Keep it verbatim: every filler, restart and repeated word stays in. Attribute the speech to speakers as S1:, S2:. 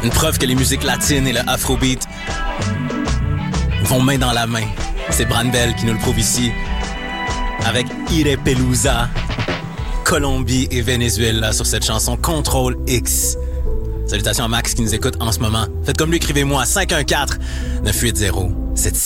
S1: Une preuve que les musiques latines et le afrobeat vont main dans la main. C'est Branbel qui nous le prouve ici. Avec Ire Pelusa, Colombie et Venezuela sur cette chanson Control X. Salutations à Max qui nous écoute en ce moment. Faites comme lui, écrivez-moi à cinq un quatre neuf huit zéro sept six.